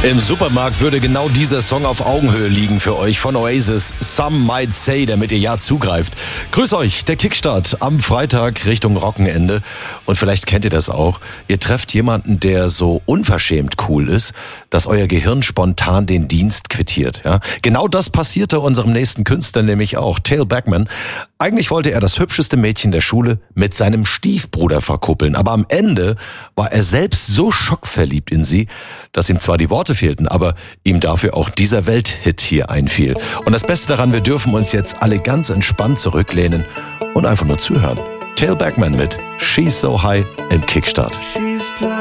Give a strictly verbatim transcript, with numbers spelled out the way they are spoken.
Im Supermarkt würde genau dieser Song auf Augenhöhe liegen für euch von Oasis. Some Might Say, damit ihr ja zugreift. Grüß euch, der Kickstart am Freitag Richtung Rockenende. Und vielleicht kennt ihr das auch. Ihr trefft jemanden, der so unverschämt cool ist, dass euer Gehirn spontan den Dienst quittiert. Ja? Genau das passierte unserem nächsten Künstler nämlich auch, Tail Backman. Eigentlich wollte er das hübscheste Mädchen der Schule mit seinem Stiefbruder verkuppeln. Aber am Ende war er selbst so schockverliebt in sie, dass ihm zwar die Worte fehlten, aber ihm dafür auch dieser Welthit hier einfiel. Und das Beste daran, wir dürfen uns jetzt alle ganz entspannt zurücklehnen und einfach nur zuhören. Tail Backman mit She's So High im Kickstart.